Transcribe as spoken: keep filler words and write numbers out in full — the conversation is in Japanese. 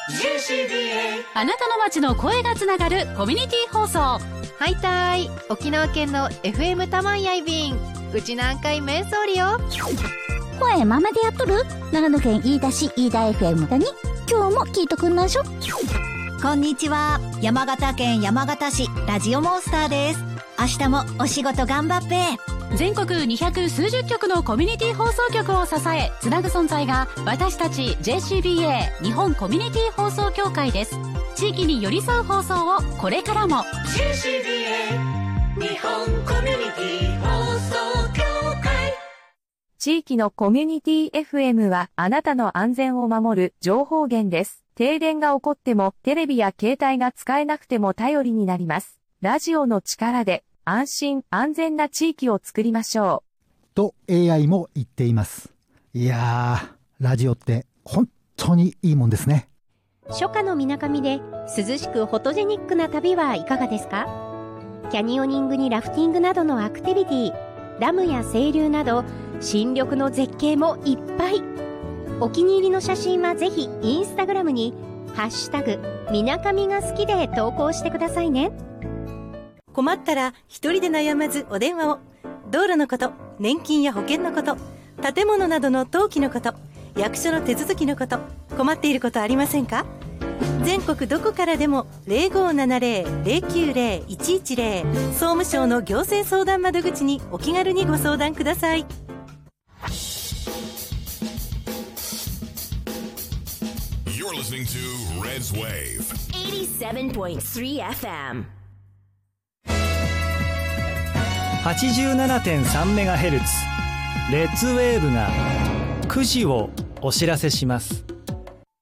ジェーシービーエーあなたの街の声がつながるコミュニティ放送。 はいたーい、沖縄県の エフエム たまんやいびん、うち何回めんそーりよ。 声ママでやっとる長野県飯田市飯田 エフエム だに、今日も聞いとくんなしょ。 こんにちは、山形県山形市ラジオモンスターです。明日もお仕事頑張っぺ。 全国にひゃく数十局のコミュニティ放送局を支えつなぐ存在が私たち ジェーシービーエー 日本コミュニティ放送協会です。地域に寄り添う放送をこれからも。 ジェーシービーエー 日本コミュニティ放送協会。 地域のコミュニティ エフエム はあなたの安全を守る情報源です。停電が起こってもテレビや携帯が使えなくても頼りになります。ラジオの力で安心安全な地域を作りましょう。と エーアイ も言っています。いやー、ラジオって本当にいいもんですね。 初夏のみなかみで涼しくフォトジェニックな旅はいかがですか？キャニオニングにラフティングなどのアクティビティ、ダムや清流など新緑の絶景もいっぱい。お気に入りの写真はぜひインスタグラムにハッシュタグみなかみが好きで投稿してくださいね。 困ったら一人で悩まずお電話を。道路のこと、年金や保険のこと、建物などの登記のこと、役所の手続きのこと、困っていることありませんか？全国どこからでも ゼロごーななゼロ ゼロきゅうゼロ いちいちゼロ 総務省の行政相談窓口にお気軽にご相談ください。 You're listening to Red's Wave はちじゅうななてんさん エフエムはちじゅうななてんさんメガヘルツ レッツウェーブがくじをお知らせします。